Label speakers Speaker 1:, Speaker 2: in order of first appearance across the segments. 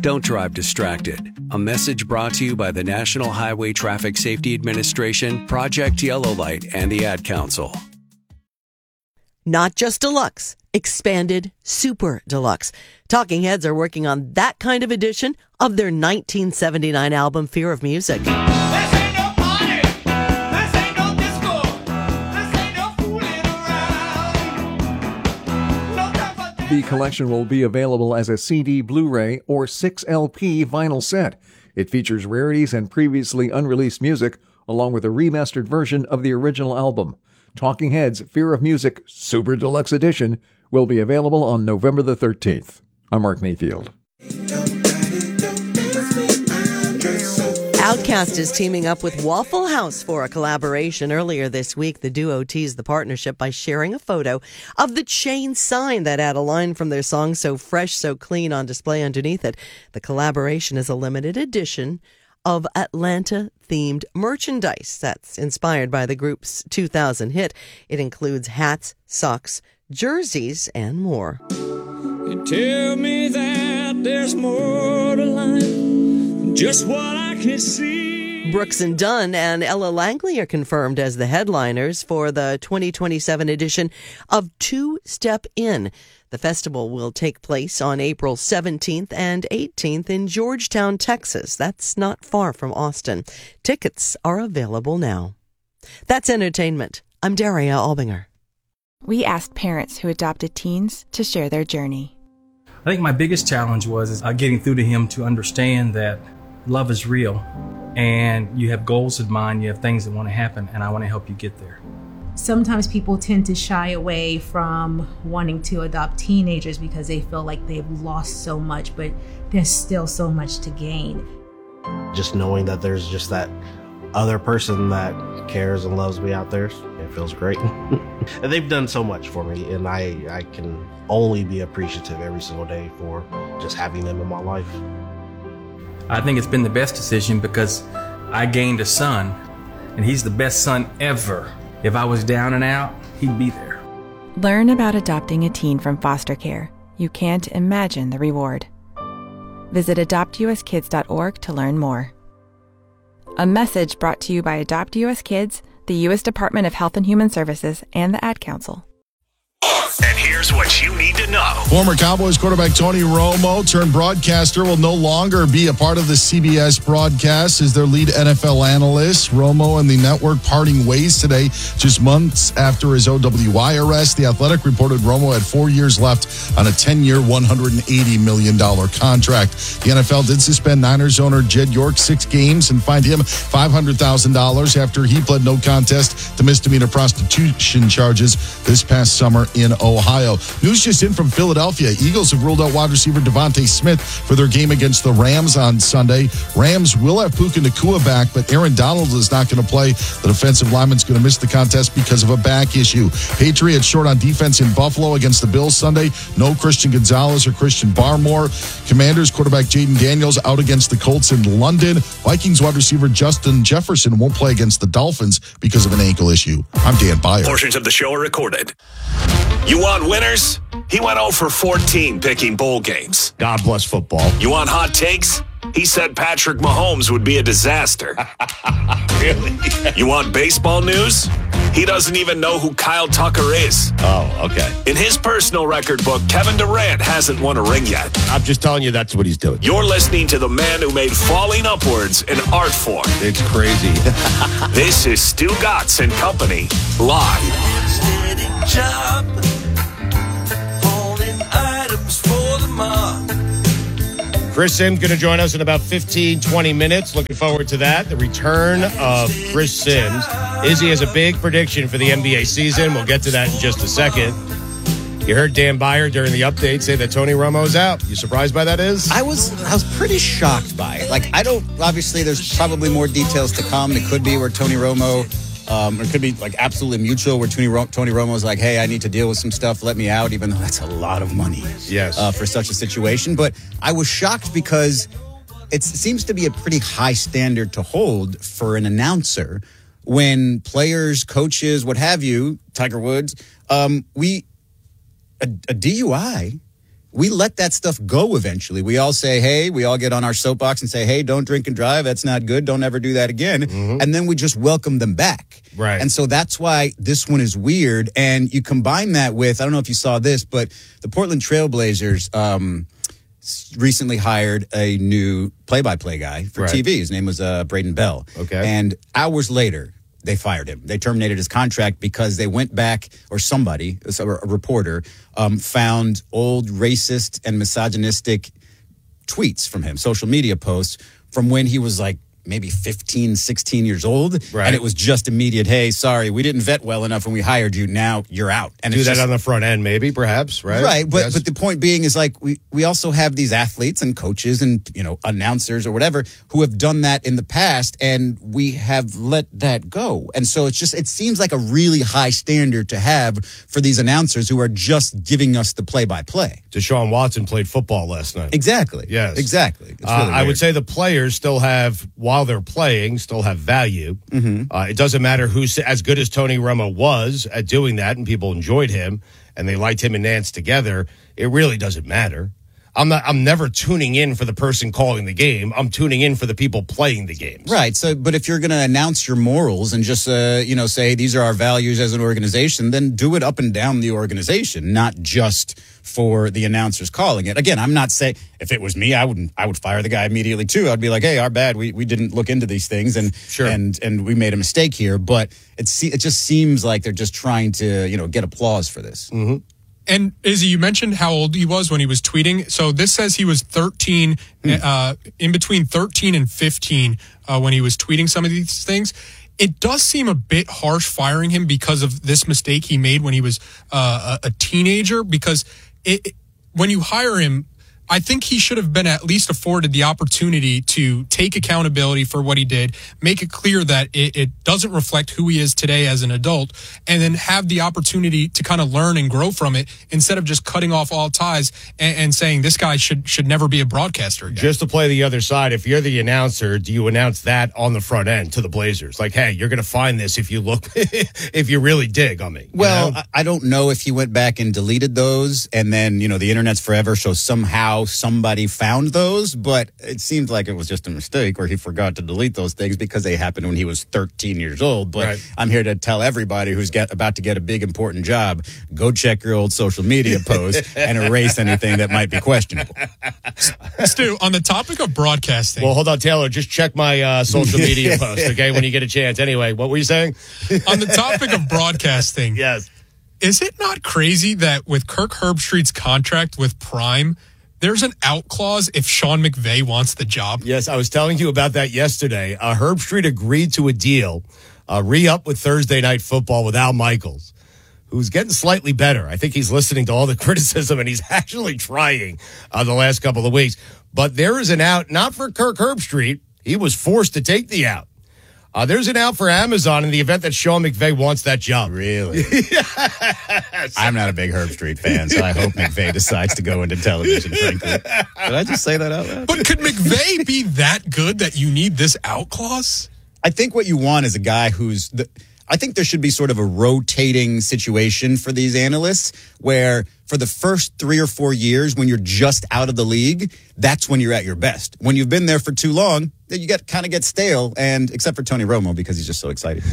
Speaker 1: Don't drive distracted. A message brought to you by the National Highway Traffic Safety Administration, Project Yellow Light, and the Ad Council.
Speaker 2: Not just deluxe, expanded super deluxe. Talking Heads are working on that kind of edition of their 1979 album, Fear of Music.
Speaker 3: The collection will be available as a CD, Blu-ray, or 6LP vinyl set. It features rarities and previously unreleased music, along with a remastered version of the original album. Talking Heads' Fear of Music Super Deluxe Edition will be available on November the 13th. I'm Mark Mayfield.
Speaker 2: Outkast is teaming up with Waffle House for a collaboration. Earlier this week, the duo teased the partnership by sharing a photo of the chain sign that had a line from their song So Fresh, So Clean on display underneath it. The collaboration is a limited edition of Atlanta-themed merchandise that's inspired by the group's 2000 hit. It includes hats, socks, jerseys, and more.
Speaker 4: You tell me that there's more to life than just what I can see.
Speaker 2: Brooks and Dunn and Ella Langley are confirmed as the headliners for the 2027 edition of Two Step In. The festival will take place on April 17th and 18th in Georgetown, Texas. That's not far from Austin. Tickets are available now. That's entertainment. I'm Daria Albinger.
Speaker 5: We asked parents who adopted teens to share their journey.
Speaker 6: I think my biggest challenge was getting through to him to understand that love is real and you have goals in mind, you have things that want to happen, and I want to help you get there.
Speaker 7: Sometimes people tend to shy away from wanting to adopt teenagers because they feel like they've lost so much, but there's still so much to gain.
Speaker 8: Just knowing that there's just that other person that cares and loves me out there, it feels great. And they've done so much for me, and I can only be appreciative every single day for just having them in my life.
Speaker 6: I think it's been the best decision because I gained a son, and he's the best son ever. If I was down and out, he'd be there.
Speaker 5: Learn about adopting a teen from foster care. You can't imagine the reward. Visit adoptuskids.org to learn more. A message brought to you by Adopt US Kids, the U.S. Department of Health and Human Services, and the Ad Council.
Speaker 9: And here's what you need to know.
Speaker 10: Former Cowboys quarterback Tony Romo, turned broadcaster, will no longer be a part of the CBS broadcast as their lead NFL analyst. Romo and the network parting ways today, just months after his OWI arrest. The Athletic reported Romo had 4 years left on a 10-year, $180 million contract. The NFL did suspend Niners owner Jed York 6 games and fined him $500,000 after he pled no contest to misdemeanor prostitution charges this past summer in Ohio. News just in from Philadelphia. Eagles have ruled out wide receiver Devontae Smith for their game against the Rams on Sunday. Rams will have Puka Nacua back, but Aaron Donald is not going to play. The defensive lineman's going to miss the contest because of a back issue. Patriots short on defense in Buffalo against the Bills Sunday. No Christian Gonzalez or Christian Barmore. Commanders quarterback Jaden Daniels out against the Colts in London. Vikings wide receiver Justin Jefferson won't play against the Dolphins because of an ankle issue. I'm Dan Byer.
Speaker 9: Portions of the show are recorded. You want winners? He went 0 for 14 picking bowl games.
Speaker 10: God bless football.
Speaker 9: You want hot takes? He said Patrick Mahomes would be a disaster.
Speaker 10: Really?
Speaker 9: You want baseball news? He doesn't even know who Kyle Tucker is.
Speaker 10: Oh, okay.
Speaker 9: In his personal record book, Kevin Durant hasn't won a ring yet.
Speaker 10: I'm just telling you that's what he's doing.
Speaker 9: You're listening to the man who made falling upwards an art form.
Speaker 10: It's crazy.
Speaker 9: This is Stu Gatz and Company, live.
Speaker 4: Job, holding items for the mob.
Speaker 11: Chris Sims going to join us in about 15, 20 minutes. Looking forward to that. The return of Chris Sims. Izzy has a big prediction for the NBA season. We'll get to that in just a second. You heard Dan Byer during the update say that Tony Romo's out. You surprised by that, Iz?
Speaker 12: I was pretty shocked by it. Obviously there's probably more details to come. It could be where Tony Romo, it could be absolutely mutual where Tony Romo's like, hey, I need to deal with some stuff. Let me out, even though that's a lot of money for such a situation. But I was shocked because it seems to be a pretty high standard to hold for an announcer when players, coaches, what have you, Tiger Woods, a DUI we let that stuff go eventually. We all say, hey, we all get on our soapbox and say, hey, don't drink and drive. That's not good. Don't ever do that again. And then we just welcome them back.
Speaker 11: Right.
Speaker 12: And so that's why this one is weird. And you combine that with, I don't know if you saw this, but the Portland Trailblazers recently hired a new play-by-play guy for TV. His name was Braden Bell.
Speaker 11: Okay.
Speaker 12: And hours later, they fired him. They terminated his contract because they went back, or somebody, a reporter, found old racist and misogynistic tweets from him, social media posts from when he was like maybe 15, 16 years old.
Speaker 11: Right.
Speaker 12: And it was just immediate, hey, sorry, we didn't vet well enough when we hired you. Now you're out. And
Speaker 11: do that on the front end, maybe, perhaps, right?
Speaker 12: Right. But the point being is like we also have these athletes and coaches and, announcers or whatever who have done that in the past, and we have let that go. And so it seems like a really high standard to have for these announcers who are just giving us the play-by-play.
Speaker 11: Deshaun Watson played football last night.
Speaker 12: Exactly.
Speaker 11: Yes.
Speaker 12: Exactly. It's really
Speaker 11: I would
Speaker 12: weird.
Speaker 11: say the players still have, while they're playing, still have value. It doesn't matter who's as good as Tony Romo was at doing that, and people enjoyed him, and they liked him and Nance together. It really doesn't matter. I'm never tuning in for the person calling the game. I'm tuning in for the people playing the games.
Speaker 12: Right. So, but if you're going to announce your morals and just, say these are our values as an organization, then do it up and down the organization, not just for the announcers calling it. Again, I'm not saying if it was me, I would fire the guy immediately too. I'd be like, hey, our bad. We didn't look into these things and and we made a mistake here. But it just seems like they're just trying to, get applause for this.
Speaker 13: Mm-hmm. And Izzy, you mentioned how old he was when he was tweeting. So this says he was 13, in between 13 and 15 when he was tweeting some of these things. It does seem a bit harsh firing him because of this mistake he made when he was a teenager, because when you hire him, I think he should have been at least afforded the opportunity to take accountability for what he did, make it clear that it doesn't reflect who he is today as an adult, and then have the opportunity to kind of learn and grow from it instead of just cutting off all ties and saying this guy should never be a broadcaster again.
Speaker 11: Just to play the other side, if you're the announcer, do you announce that on the front end to the Blazers? Like, hey, you're going to find this if you look, if you really dig on me.
Speaker 12: Well, I don't know if he went back and deleted those and then, the internet's forever, so somehow somebody found those, but it seemed like it was just a mistake or he forgot to delete those things because they happened when he was 13 years old. But I'm here to tell everybody who's about to get a big, important job, go check your old social media posts and erase anything that might be questionable.
Speaker 13: Stu, on the topic of broadcasting.
Speaker 11: Well, hold on, Taylor. Just check my social media post, okay, when you get a chance. Anyway, what were you saying?
Speaker 13: On the topic of broadcasting.
Speaker 11: Yes.
Speaker 13: Is it not crazy that with Kirk Herbstreit's contract with Prime, there's an out clause if Sean McVay wants the job?
Speaker 11: Yes, I was telling you about that yesterday. Herbstreit agreed to a deal, re-up with Thursday Night Football with Al Michaels, who's getting slightly better. I think he's listening to all the criticism, and he's actually trying the last couple of weeks. But there is an out, not for Kirk Herbstreit. He was forced to take the out. There's an out for Amazon in the event that Sean McVay wants that job.
Speaker 12: Really? Yes. I'm not a big Herbstreit fan, so I hope McVay decides to go into television, frankly. Did I just say that out loud?
Speaker 13: But could McVay be that good that you need this out clause?
Speaker 12: I think what you want is a guy I think there should be sort of a rotating situation for these analysts where for the first 3 or 4 years when you're just out of the league, that's when you're at your best. When you've been there for too long, then you kind of get stale, and except for Tony Romo because he's just so excited.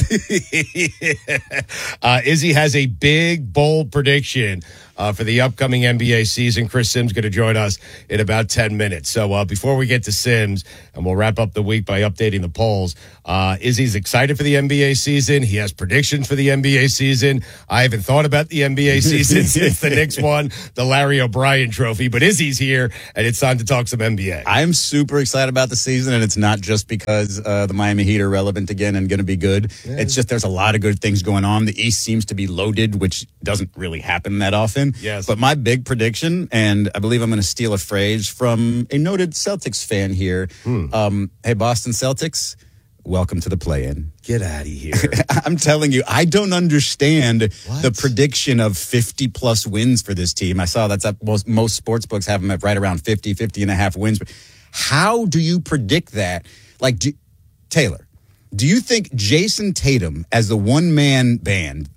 Speaker 11: Izzy has a big, bold prediction for the upcoming NBA season. Chris Sims going to join us in about 10 minutes. So before we get to Sims, and we'll wrap up the week by updating the polls, Izzy's excited for the NBA season. He has predictions for the NBA season. I haven't thought about the NBA season since the Knicks won the Larry O'Brien trophy, but Izzy's here, and it's time to talk some NBA.
Speaker 12: I'm super excited about the season, and it's not just because the Miami Heat are relevant again and going to be good. Yeah. It's just there's a lot of good things going on. The East seems to be loaded, which doesn't really happen that often.
Speaker 11: Yes.
Speaker 12: But my big prediction, and I believe I'm going to steal a phrase from a noted Celtics fan here. Hey, Boston Celtics, welcome to the play-in.
Speaker 11: Get out of here.
Speaker 12: I'm telling you, I don't understand the prediction of 50-plus wins for this team. I saw that's up, most sports books have them at right around 50 and a half wins. But how do you predict that? Like, Taylor, do you think Jason Tatum as the one-man band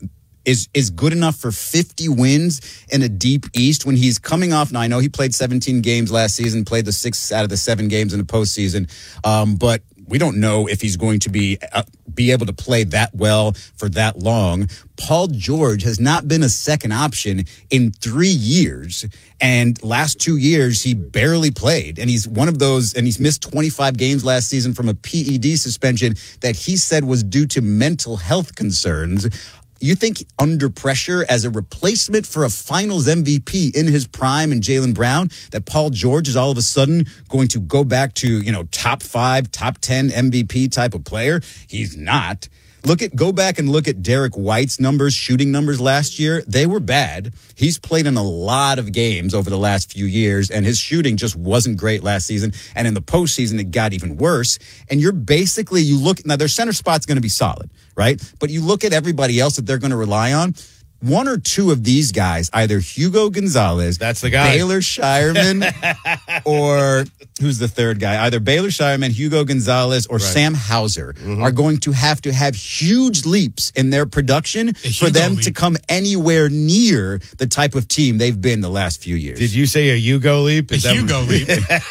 Speaker 12: is good enough for 50 wins in a deep East when he's coming off. Now, I know he played 17 games last season, played the 6 out of the 7 games in the postseason, but we don't know if he's going to be able to play that well for that long. Paul George has not been a second option in 3 years. And last 2 years, he barely played. And he's one of those, and he's missed 25 games last season from a PED suspension that he said was due to mental health concerns. You think under pressure as a replacement for a finals MVP in his prime and Jaylen Brown, that Paul George is all of a sudden going to go back to, top 5, top 10 MVP type of player? He's not. Go back and look at Derek White's numbers, shooting numbers last year. They were bad. He's played in a lot of games over the last few years, and his shooting just wasn't great last season. And in the postseason, it got even worse. And now their center spot's going to be solid, right? But you look at everybody else that they're going to rely on. One or two of these guys, either Hugo Gonzalez,
Speaker 11: that's the guy,
Speaker 12: Baylor Shireman, or who's the third guy? Either Baylor Shireman, Hugo Gonzalez, or Sam Hauser are going to have huge leaps in their production for them to come anywhere near the type of team they've been the last few years.
Speaker 11: Did you say a Hugo leap?
Speaker 13: Hugo leap.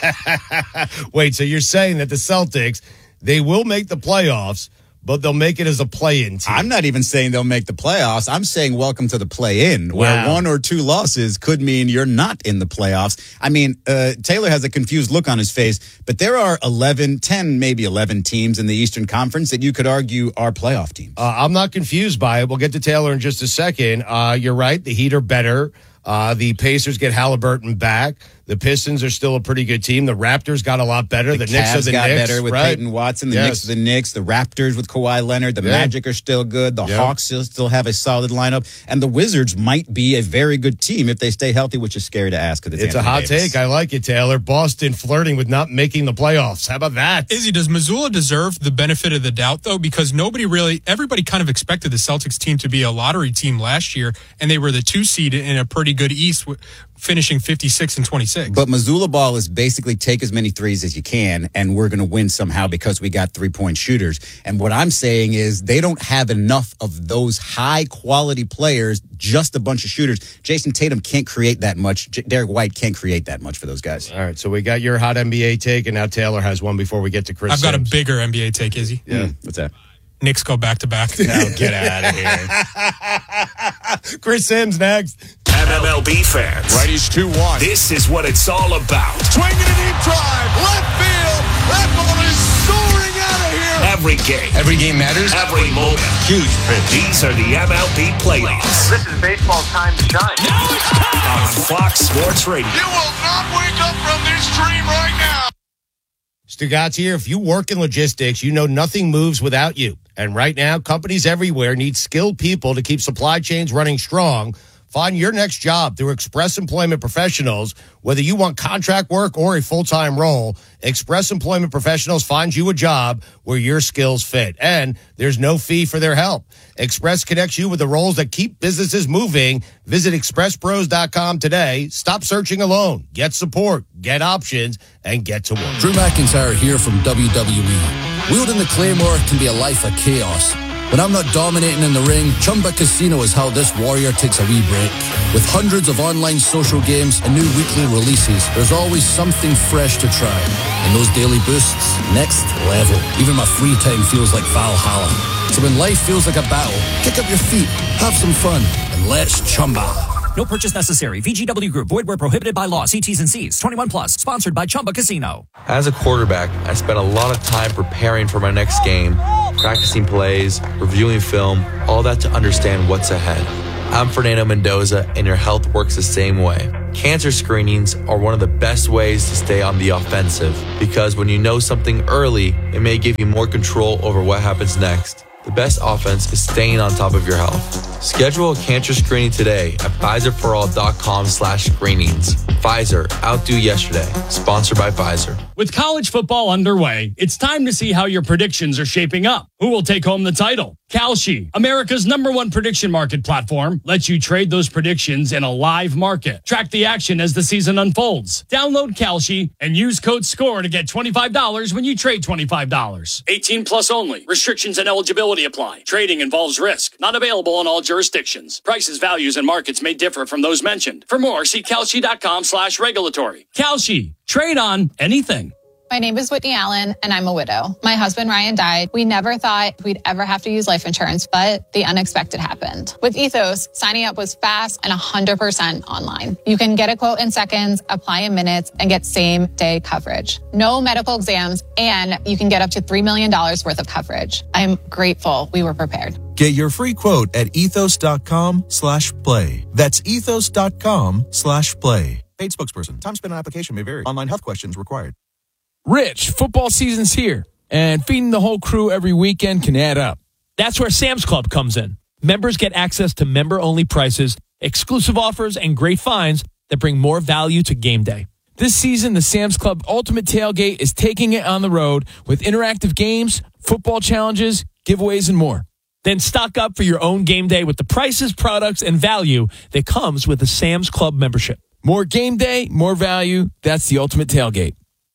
Speaker 11: Wait, so you're saying that the Celtics, they will make the playoffs, but they'll make it as a play-in team?
Speaker 12: I'm not even saying they'll make the playoffs. I'm saying welcome to the play-in, where 1 or 2 losses could mean you're not in the playoffs. I mean, Taylor has a confused look on his face, but there are 10, maybe 11 teams in the Eastern Conference that you could argue are playoff teams.
Speaker 11: I'm not confused by it. We'll get to Taylor in just a second. You're right. The Heat are better. The Pacers get Halliburton back. The Pistons are still a pretty good team. The Raptors got a lot better. The Knicks are the
Speaker 12: got
Speaker 11: Knicks,
Speaker 12: better with Peyton Watson. The Knicks are the Knicks. The Raptors with Kawhi Leonard. The Magic are still good. The Hawks still have a solid lineup. And the Wizards might be a very good team if they stay healthy, which is scary to ask.
Speaker 11: It's a hot take. I like it, Taylor. Boston flirting with not making the playoffs. How about that?
Speaker 13: Izzy, does Missoula deserve the benefit of the doubt, though? Because everybody kind of expected the Celtics team to be a lottery team last year, and they were the 2 seed in a pretty good East, finishing 56 and 26.
Speaker 12: But Missoula ball is basically take as many threes as you can, and we're going to win somehow because we got 3-point shooters. And what I'm saying is they don't have enough of those high-quality players, just a bunch of shooters. Jason Tatum can't create that much. Derek White can't create that much for those guys.
Speaker 11: All right, so we got your hot NBA take, and now Taylor has one before we get to Chris
Speaker 13: I've got
Speaker 11: Sims.
Speaker 13: a bigger NBA take, Izzy.
Speaker 11: Yeah.
Speaker 12: What's that?
Speaker 13: Knicks go back-to-back.
Speaker 11: No, get out of here. Chris Sims next.
Speaker 9: MLB fans.
Speaker 14: Righties 2-1.
Speaker 9: This is what it's all about.
Speaker 14: Swinging a deep drive. Left field. That ball is soaring out of here.
Speaker 9: Every game matters. Every moment.
Speaker 14: Huge pitch.
Speaker 9: These are the MLB playoffs.
Speaker 15: This is baseball's time to shine.
Speaker 9: Now it's time. On Fox Sports Radio.
Speaker 14: You will not wake up from this dream right now.
Speaker 11: Stugatz here. If you work in logistics, you know nothing moves without you. And right now, companies everywhere need skilled people to keep supply chains running strong. Find your next job through Express Employment Professionals. Whether you want contract work or a full-time role, Express Employment Professionals finds you a job where your skills fit. And there's no fee for their help. Express connects you with the roles that keep businesses moving. Visit expresspros.com today. Stop searching alone. Get support, get options, and get to work.
Speaker 16: Drew McIntyre here from WWE. Wielding the Claymore can be a life of chaos. When I'm not dominating in the ring, Chumba Casino is how this warrior takes a wee break. With hundreds of online social games and new weekly releases, there's always something fresh to try. And those daily boosts, next level. Even my free time feels like Valhalla. So when life feels like a battle, kick up your feet, have some fun, and let's Chumba.
Speaker 17: No purchase necessary. VGW Group. Void where prohibited by law. See T's and C's. 21 plus. Sponsored by Chumba Casino.
Speaker 18: As a quarterback, I spent a lot of time preparing for my next game, practicing plays, reviewing film, all that to understand what's ahead. I'm Fernando Mendoza, and your health works the same way. Cancer screenings are one of the best ways to stay on the offensive, because when you know something early, it may give you more control over what happens next. The best offense is staying on top of your health. Schedule a cancer screening today at PfizerForAll.com/screenings. Pfizer, outdo yesterday. Sponsored by Pfizer.
Speaker 19: With college football underway, it's time to see how your predictions are shaping up. Who will take home the title? Kalshi, America's #1 prediction market platform, lets you trade those predictions in a live market. Track the action as the season unfolds. Download Kalshi and use code SCORE to get $25 when you trade $25. 18 plus only. Restrictions and eligibility apply. Trading involves risk. Not available on all jurisdictions. Prices, values, and markets may differ from those mentioned. For more, see Kalshi.com/regulatory. Kalshi. Trade on anything.
Speaker 15: My name is Whitney Allen, and I'm a widow. My husband, Ryan, died. We never thought we'd ever have to use life insurance, but the unexpected happened. With Ethos, signing up was fast and 100% online. You can get a quote in seconds, apply in minutes, and get same-day coverage. No medical exams, and you can get up to $3 million worth of coverage. I'm grateful we were prepared.
Speaker 20: Get your free quote at ethos.com/play. That's ethos.com/play. Paid spokesperson. Time spent on application may vary. Online health questions required.
Speaker 21: Rich, football season's here, and feeding the whole crew every weekend can add up. That's where Sam's Club comes in. Members get access to member-only prices, exclusive offers, and great finds that bring more value to game day. This season, the Sam's Club Ultimate Tailgate is taking it on the road with interactive games, football challenges, giveaways, and more. Then stock up for your own game day with the prices, products, and value that comes with a Sam's Club membership. More game day, more value. That's the Ultimate Tailgate.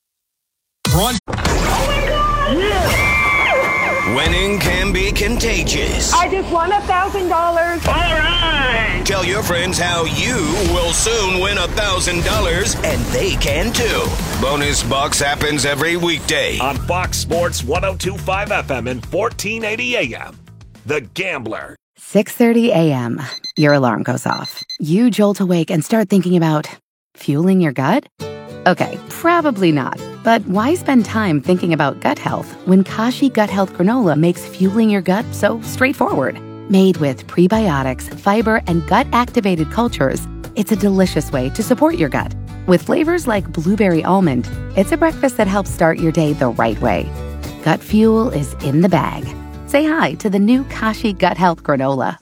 Speaker 22: Winning can be contagious.
Speaker 23: I just won $1,000.
Speaker 22: All right! Tell your friends how you will soon win $1,000, and they can too. Bonus Bucks happens every weekday
Speaker 9: on Fox Sports 102.5 FM and 1480 AM. The Gambler.
Speaker 24: 6:30 a.m. Your alarm goes off. You jolt awake and start thinking about fueling your gut? Okay, probably not. But why spend time thinking about gut health when Kashi Gut Health Granola makes fueling your gut so straightforward? Made with prebiotics, fiber, and gut-activated cultures, it's a delicious way to support your gut. With flavors like blueberry almond, it's a breakfast that helps start your day the right way. Gut fuel is in the bag. Say hi to the new Kashi Gut Health Granola.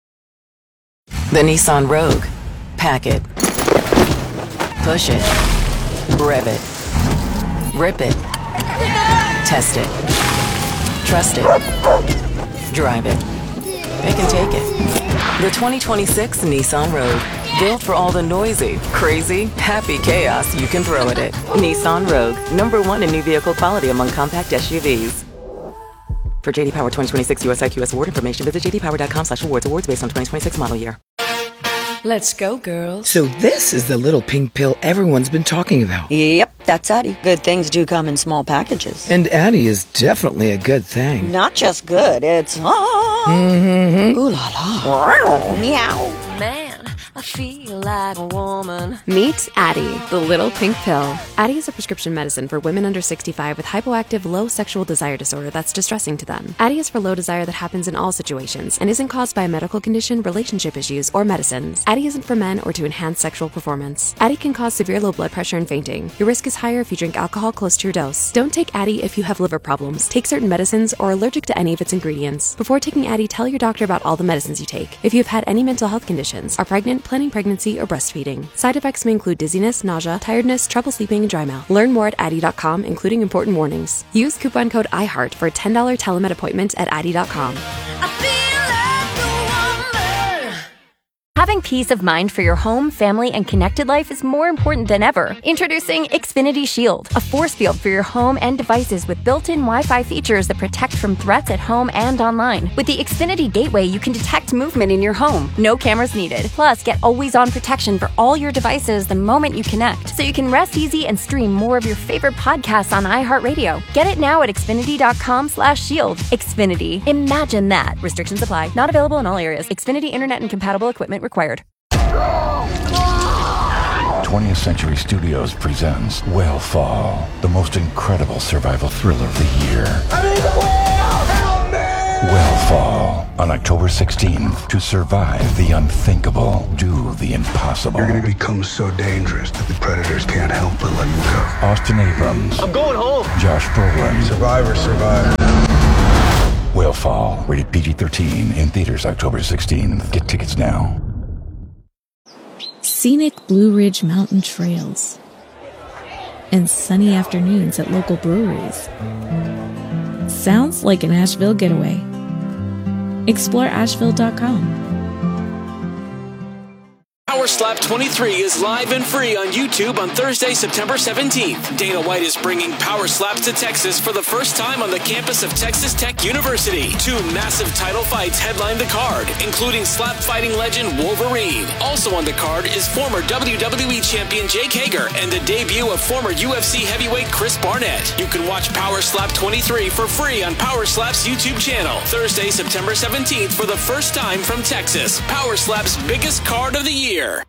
Speaker 25: The Nissan Rogue. Pack it. Push it. Rev it. Rip it. Test it. Trust it. Drive it. They can take it. The 2026 Nissan Rogue. Built for all the noisy, crazy, happy chaos you can throw at it. Nissan Rogue. #1 in new vehicle quality among compact SUVs. For JD Power 2026 US IQS award information, visit jdpower.com/awards. Awards based on 2026 model year.
Speaker 26: Let's go, girls.
Speaker 27: So this is the little pink pill everyone's been talking about.
Speaker 26: Yep, that's Addie. Good things do come in small packages.
Speaker 27: And Addie is definitely a good thing.
Speaker 26: Not just good, it's
Speaker 27: Mm-hmm.
Speaker 26: Ooh la la. Meow.
Speaker 28: Man, I feel like a woman.
Speaker 29: Meet Addie, the little pink pill. Addie is a prescription medicine for women under 65 with hypoactive low sexual desire disorder that's distressing to them. Addie is for low desire that happens in all situations and isn't caused by a medical condition, relationship issues, or medicines. Addie isn't for men or to enhance sexual performance. Addie can cause severe low blood pressure and fainting. Your risk is higher if you drink alcohol close to your dose. Don't take Addie if you have liver problems, take certain medicines, or are allergic to any of its ingredients. Before taking Addie, tell your doctor about all the medicines you take. If you have had any mental health conditions, are pregnant, planning pregnancy, or breastfeeding. Side effects may include dizziness, nausea, tiredness, trouble sleeping, and dry mouth. Learn more at Addie.com, including important warnings. Use coupon code IHEART for a $10 telemed appointment at Addie.com.
Speaker 30: Having peace of mind for your home, family, and connected life is more important than ever. Introducing Xfinity Shield, a force field for your home and devices with built-in Wi-Fi features that protect from threats at home and online. With the Xfinity Gateway, you can detect movement in your home. No cameras needed. Plus, get always-on protection for all your devices the moment you connect, so you can rest easy and stream more of your favorite podcasts on iHeartRadio. Get it now at Xfinity.com/shield. Xfinity. Imagine that. Restrictions apply. Not available in all areas. Xfinity Internet and compatible equipment required.
Speaker 31: 20th Century Studios presents Whale the most incredible survival thriller of the year. Whale on October 16th. To survive the unthinkable, do the impossible.
Speaker 32: You're going to become so dangerous that the predators can't help but let you go.
Speaker 31: Austin Abrams.
Speaker 32: I'm going home.
Speaker 31: Josh Brolin.
Speaker 32: Survivor.
Speaker 31: Whale, rated PG-13, in theaters October 16th. Get tickets now.
Speaker 33: Scenic Blue Ridge mountain trails and sunny afternoons at local breweries. Sounds like an Asheville getaway. Explore Asheville.com.
Speaker 34: Our
Speaker 1: Slap 23 is live and free on YouTube on Thursday, September 17th. Dana White is bringing Power Slaps to Texas for the first time on the campus of Texas Tech University. 2 massive title fights headline the card, including slap fighting legend Wolverine. Also on the card is former WWE champion Jake Hager and the debut of former UFC heavyweight Chris Barnett. You can watch Power Slap 23 for free on Power Slap's YouTube channel. Thursday, September 17th for the first time from Texas. Power Slap's biggest card of the year.